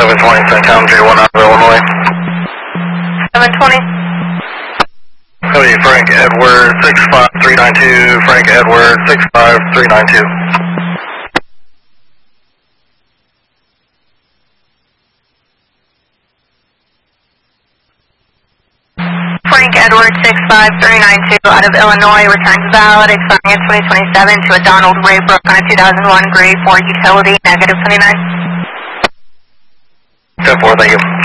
720 Centometry 1 out of Illinois. 720. Cody, Frank Edward 65392, Frank Edward 65392. Frank Edward 65392 out of Illinois, returns valid, expiring in 2027 to a Donald Raybrook on a 2001 grade 4 utility, -29. 10-4, thank you.